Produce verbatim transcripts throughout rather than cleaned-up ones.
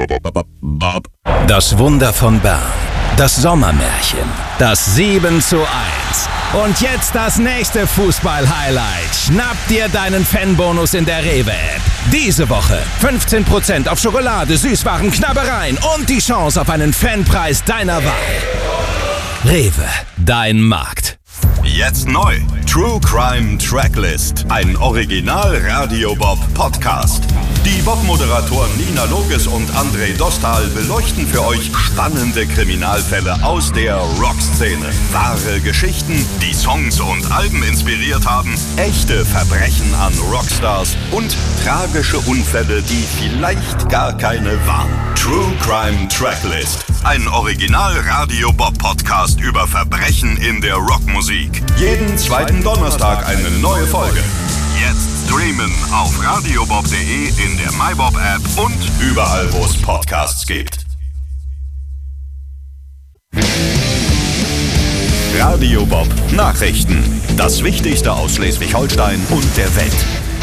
Das Wunder von Bern. Das Sommermärchen. Das sieben zu eins. Und jetzt das nächste Fußball-Highlight. Schnapp dir deinen Fanbonus in der Rewe-App. Diese Woche fünfzehn Prozent auf Schokolade, Süßwaren, Knabbereien und die Chance auf einen Fanpreis deiner Wahl. Rewe, dein Markt. Jetzt neu. True Crime Tracklist. Ein Original-Radio-Bob-Podcast. Die Bob-Moderatoren Nina Loges und André Dostal beleuchten für euch spannende Kriminalfälle aus der Rockszene. Wahre Geschichten, die Songs und Alben inspiriert haben, echte Verbrechen an Rockstars und tragische Unfälle, die vielleicht gar keine waren. True Crime Tracklist. Ein Original-Radio-Bob-Podcast über Verbrechen in der Rockmusik. Jeden zweiten Donnerstag eine neue Folge. Jetzt streamen auf radiobob punkt de, in der MyBob-App und überall, wo es Podcasts gibt. Radio Bob Nachrichten. Das Wichtigste aus Schleswig-Holstein und der Welt.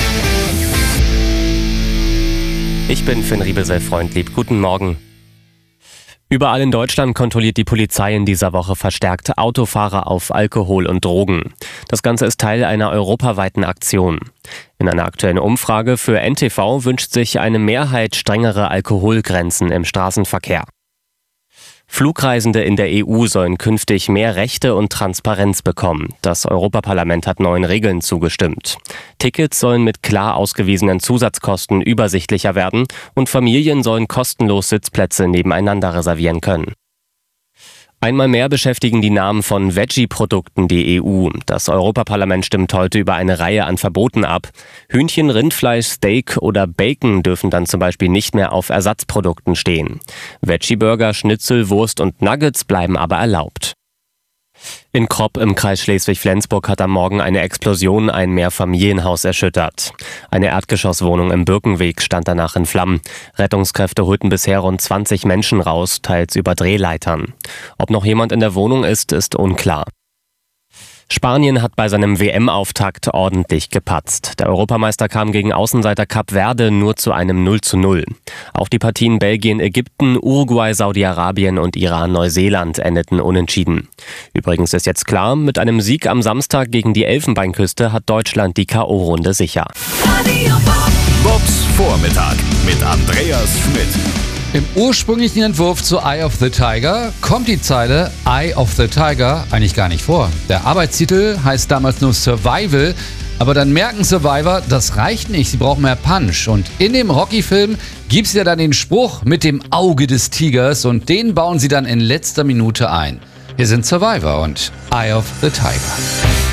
Ich bin Finn Riebesel-Freundlieb. Guten Morgen. Überall in Deutschland kontrolliert die Polizei in dieser Woche verstärkt Autofahrer auf Alkohol und Drogen. Das Ganze ist Teil einer europaweiten Aktion. In einer aktuellen Umfrage für N T V wünscht sich eine Mehrheit strengere Alkoholgrenzen im Straßenverkehr. Flugreisende in der E U sollen künftig mehr Rechte und Transparenz bekommen. Das Europaparlament hat neuen Regeln zugestimmt. Tickets sollen mit klar ausgewiesenen Zusatzkosten übersichtlicher werden und Familien sollen kostenlos Sitzplätze nebeneinander reservieren können. Einmal mehr beschäftigen die Namen von Veggie-Produkten die E U. Das Europaparlament stimmt heute über eine Reihe an Verboten ab. Hühnchen, Rindfleisch, Steak oder Bacon dürfen dann zum Beispiel nicht mehr auf Ersatzprodukten stehen. Veggie-Burger, Schnitzel, Wurst und Nuggets bleiben aber erlaubt. In Kropp im Kreis Schleswig-Flensburg hat am Morgen eine Explosion ein Mehrfamilienhaus erschüttert. Eine Erdgeschosswohnung im Birkenweg stand danach in Flammen. Rettungskräfte holten bisher rund zwanzig Menschen raus, teils über Drehleitern. Ob noch jemand in der Wohnung ist, ist unklar. Spanien hat bei seinem W M-Auftakt ordentlich gepatzt. Der Europameister kam gegen Außenseiter Kap Verde nur zu einem null zu null. Auch die Partien Belgien, Ägypten, Uruguay, Saudi-Arabien und Iran-Neuseeland endeten unentschieden. Übrigens ist jetzt klar, mit einem Sieg am Samstag gegen die Elfenbeinküste hat Deutschland die K O-Runde sicher. Bobs Vormittag mit Andreas Schmidt. Im ursprünglichen Entwurf zu Eye of the Tiger kommt die Zeile Eye of the Tiger eigentlich gar nicht vor. Der Arbeitstitel heißt damals nur Survival, aber dann merken Survivor, das reicht nicht, sie brauchen mehr Punch. Und in dem Rocky-Film gibt's ja dann den Spruch mit dem Auge des Tigers und den bauen sie dann in letzter Minute ein. Wir sind Survivor und Eye of the Tiger.